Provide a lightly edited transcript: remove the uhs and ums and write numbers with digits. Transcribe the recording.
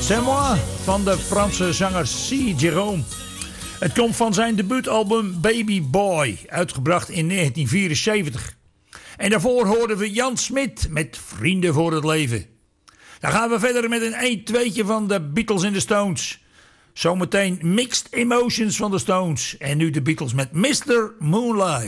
C'est moi van de Franse zanger C. Jerome. Het komt van zijn debuutalbum Baby Boy, uitgebracht in 1974. En daarvoor hoorden we Jan Smit met Vrienden voor het Leven. Dan gaan we verder met een 1-2'tje van de Beatles en de Stones. Zometeen Mixed Emotions van de Stones. En nu de Beatles met Mr. Moonlight.